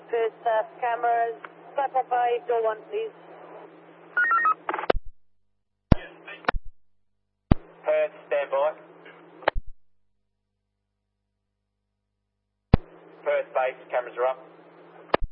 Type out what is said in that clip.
Perth cameras, platform 5, door 1, please. Perth, stand by. Perth base, cameras are up.